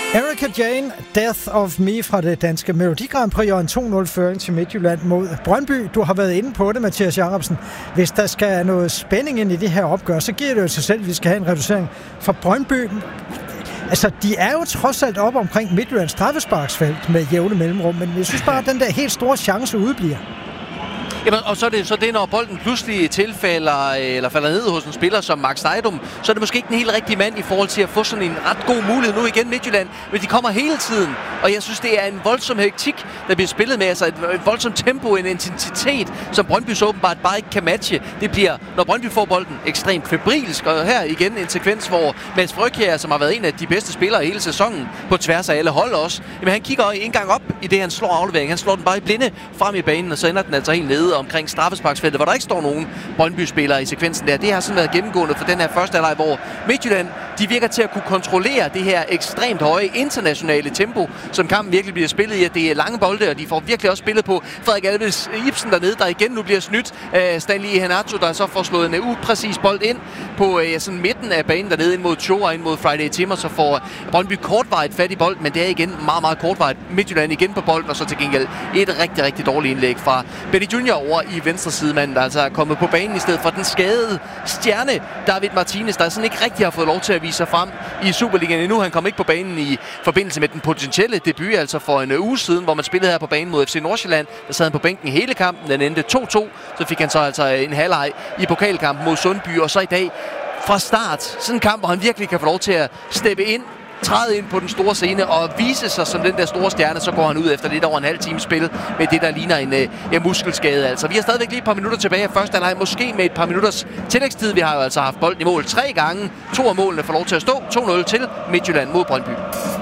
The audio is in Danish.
Erika Jane, Death of Me fra det danske Melodi Grand Prix og en 2-0-føring til Midtjylland mod Brøndby. Du har været inde på det, Mathias Jacobsen. Hvis der skal noget spænding ind i det her opgør, så giver det jo sig selv, at vi skal have en reducering for Brøndby. Altså, de er jo trods alt op omkring Midtjyllands straffesparksfelt med jævne mellemrum, men jeg synes bare, at den der helt store chance udbliver. Jamen, og så er det, når bolden pludselig tilfælder eller falder ned hos en spiller som Max Nejdum, så er det måske ikke den helt rigtige mand i forhold til at få sådan en ret god mulighed nu igen Midtjylland, men de kommer hele tiden, og jeg synes, det er en voldsom hektik, der bliver spillet med, altså et voldsomt tempo, en intensitet, som Brøndby så åbenbart bare ikke kan matche. Det bliver, når Brøndby får bolden, ekstremt febrilsk, og her igen en sekvens, hvor Mads Frøkjær, som har været en af de bedste spillere hele sæsonen, på tværs af alle hold også, jamen han kigger en gang op i det, han slår aflevering. Han slår den bare i blinde frem i banen, og så ender den altså helt nede omkring straffesparksfeltet, hvor der ikke står nogen Brøndby-spillere i sekvensen der. Det har sådan været gennemgående for den her første halvleg, hvor Midtjylland, de virker til at kunne kontrollere det her ekstremt høje internationale tempo, som kampen virkelig bliver spillet i, at det er lange bolde, og de får virkelig også spillet på Frederik Alves Ibsen dernede, der igen nu bliver snydt af Stanley Henato, der så får slået en upræcis bold ind på sådan midten af banen dernede, ind mod Cho og ind mod Friday Timmer, så får Brøndby kortvarigt fat i bolden, men det er igen meget, meget kortvarigt. Midtjylland igen på bolden, og så til gengæld et rigtig, rigtig dårligt indlæg fra Benny Junior over i venstre sidemanden, der altså er kommet på banen i stedet for den skadede stjerne David Martinez, der sådan ikke rigtig har fået lov til at vise sig frem i Superligaen endnu. Han kom ikke på banen i forbindelse med den potentielle debut, altså for en uge siden, hvor man spillede her på banen mod FC Nordsjælland. Der sad han på bænken hele kampen, den endte 2-2, så fik han så altså en halvleg i pokalkampen mod Sundby, og så i dag fra start, sådan en kamp, hvor han virkelig kan få lov til at steppe ind, træde ind på den store scene og vise sig som den der store stjerne, så går han ud efter lidt over en halv time spil med det, der ligner en muskelskade. Altså, vi har stadigvæk lige et par minutter tilbage af første halvleg, måske med et par minutters tillægstid. Vi har jo altså haft bolden i mål 3 gange. 2 af målene får lov til at stå. 2-0 til Midtjylland mod Brøndby.